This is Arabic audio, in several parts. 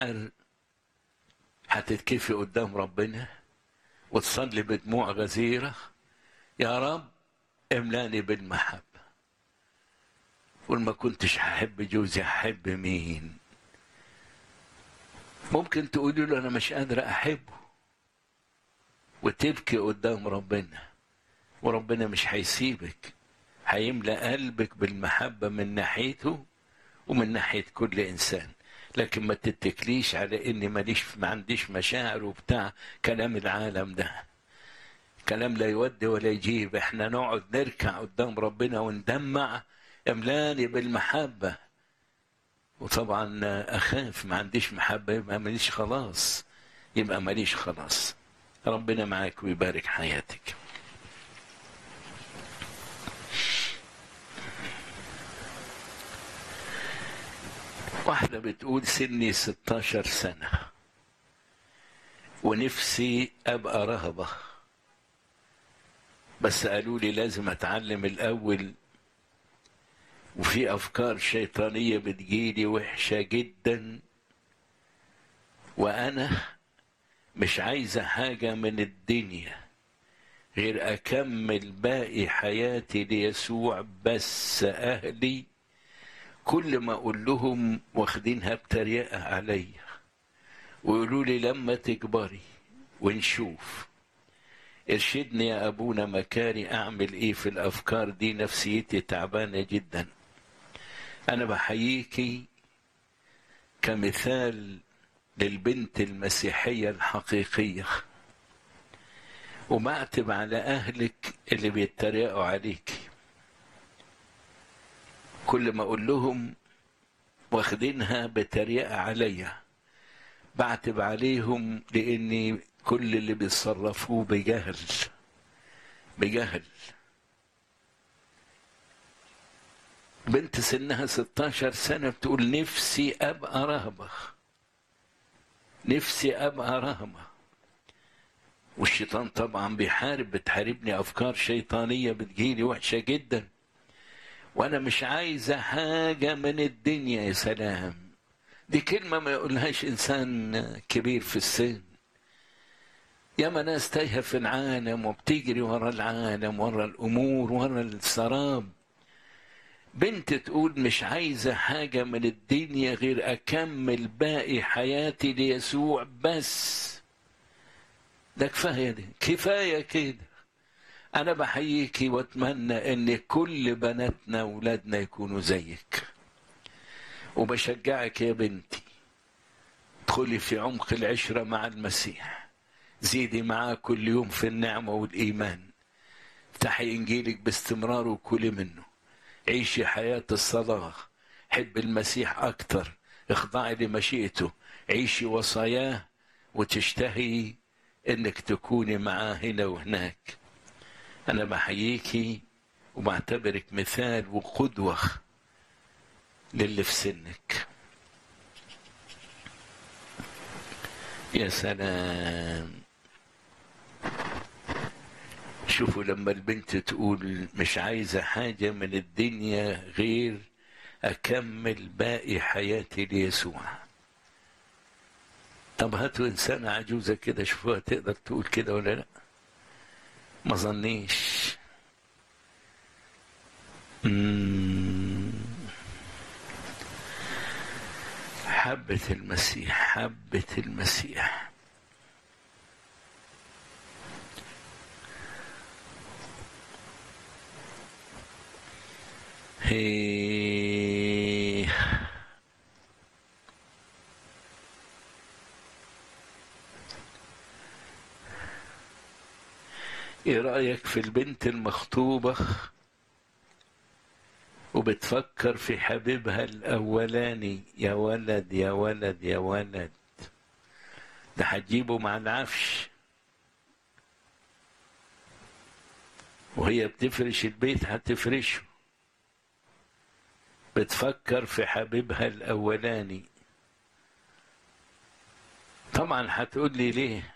هتتكفي قدام ربنا وتصلي بدموع غزيرة: يا رب املاني بالمحبة. وما كنتش هحب جوزي هحب مين؟ ممكن تقولي له انا مش قادرة احبه وتبكي قدام ربنا، وربنا مش هيسيبك، هيملأ قلبك بالمحبة من ناحيته ومن ناحية كل إنسان. لكن ما تتكليش على إني ما عنديش مشاعر وبتاع كلام العالم ده، كلام لا يودي ولا يجيب. احنا نقعد نركع قدام ربنا وندمع: املاني بالمحبة. وطبعا أخاف ما عنديش محبة يبقى ماليش خلاص، يبقى ماليش خلاص. ربنا معاك ويبارك حياتك. واحدة بتقول: سني 16 سنة ونفسي أبقى رهبة، بس قالوا لي لازم أتعلم الأول، وفي أفكار شيطانية بتجيلي وحشة جدا، وأنا مش عايزة حاجة من الدنيا غير أكمل باقي حياتي ليسوع. بس أهلي كل ما أقول لهم واخدينها بتريقة عليا، ويقولوا لي لما تكبري ونشوف. ارشدني يا أبونا مكاري، أعمل إيه في الأفكار دي؟ نفسيتي تعبانة جدا. أنا بحييكي كمثال للبنت المسيحية الحقيقية، وبعتب على أهلك اللي بيتريقوا عليك. كل ما أقول لهم واخدينها بتريقة عليا، بعتب عليهم، لأني كل اللي بيتصرفوه بجهل بجهل. بنت سنها 16 سنة بتقول: نفسي أبقى رهبة، نفسي أبقى رهبة. والشيطان طبعا بتحاربني أفكار شيطانية بتجيلي وحشة جدا، وأنا مش عايزة حاجة من الدنيا. يا سلام، دي كلمة ما يقولهاش إنسان كبير في السن. ياما ناس تايهة في العالم وبتجري ورا العالم، ورا الأمور، ورا السراب. بنت تقول مش عايزة حاجة من الدنيا غير أكمل باقي حياتي ليسوع بس. ده كفاية، دي كفاية كده. أنا بحييكي وأتمنى أن كل بناتنا وولادنا يكونوا زيك، وبشجعك يا بنتي ادخلي في عمق العشرة مع المسيح، زيدي معاه كل يوم في النعمة والإيمان، افتحي إنجيلك باستمرار وكلي منه، عيشي حياة الصلاة، حب المسيح أكتر، اخضعي لمشيئته، عيشي وصاياه، وتشتهي إنك تكوني معاه هنا وهناك. أنا بحييكي وبعتبرك مثال وقدوة للي في سنك. يا سلام، شوفوا لما البنت تقول مش عايزة حاجة من الدنيا غير أكمل باقي حياتي ليسوع. طب هاتوا إنسانة عجوزة كده شوفوها تقدر تقول كده ولا لا؟ ما ظنيش. حبة المسيح، حبة المسيح. ايه رأيك في البنت المخطوبة وبتفكر في حبيبها الأولاني؟ يا ولد يا ولد يا ولد، ده هتجيبه مع العفش وهي بتفرش البيت هتفرشه. بتفكر في حبيبها الأولاني. طبعا هتقول لي ليه؟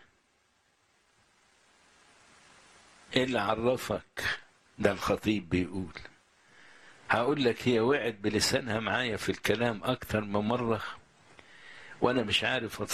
ايه اللي عرفك؟ ده الخطيب بيقول. هقول لك هي وقعت بلسانها معايا في الكلام أكتر من مرة، وانا مش عارف